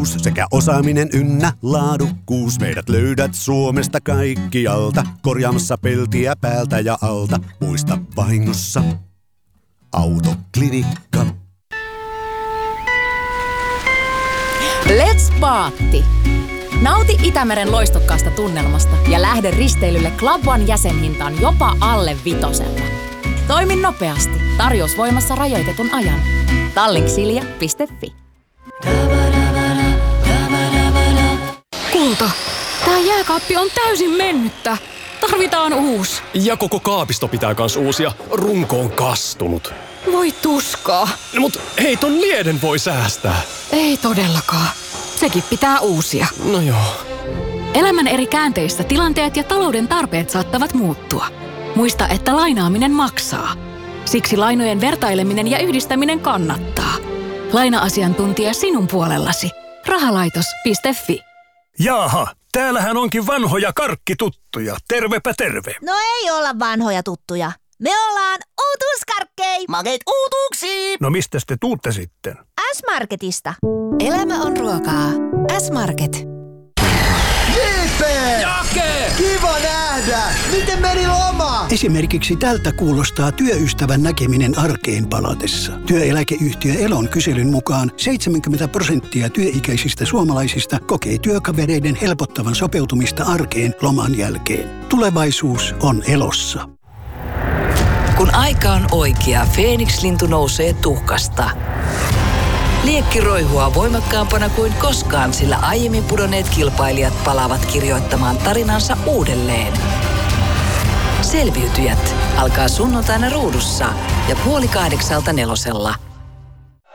varmuus sekä osaaminen ynnä laadukkuus. Meidät löydät Suomesta kaikkialta, korjaamassa peltiä päältä ja alta. Muista vahingossa Autoklinikka. Let's Paatti! Nauti Itämeren loistokkaasta tunnelmasta ja lähde risteilylle Club One -jäsenhintaan jopa alle 5. Toimi nopeasti. Tarjous voimassa rajoitetun ajan. Tallinksilja.fi. Kulta, tää jääkaappi on täysin mennyttä. Tarvitaan uusi. Ja koko kaapisto pitää kans uusia. Runko on kastunut. Voi tuskaa. Mut hei, ton lieden voi säästää. Ei todellakaan. Sekin pitää uusia. No joo. Elämän eri käänteissä tilanteet ja talouden tarpeet saattavat muuttua. Muista, että lainaaminen maksaa. Siksi lainojen vertaileminen ja yhdistäminen kannattaa. Laina-asiantuntija sinun puolellasi. Rahalaitos.fi. Jaaha, täällähän onkin vanhoja karkkituttuja. Tervepä terve. No ei olla vanhoja tuttuja. Me ollaan uutuuskarkkei. Makeet uutuuksiin. No mistäs te tuutte sitten? S-Marketista. Elämä on ruokaa. S-Market. Jake! Kiva nähdä! Miten meni loma? Esimerkiksi tältä kuulostaa työystävän näkeminen arkeen palatessa. Työeläkeyhtiö Elon kyselyn mukaan 70% työikäisistä suomalaisista kokee työkavereiden helpottavan sopeutumista arkeen loman jälkeen. Tulevaisuus on Elossa. Kun aika on oikea, Feeniks-lintu nousee tuhkasta. Liekki roihua voimakkaampana kuin koskaan, sillä aiemmin pudonneet kilpailijat palaavat kirjoittamaan tarinansa uudelleen. Selviytyjät alkaa sunnuntaina Ruudussa ja 7:30 Nelosella.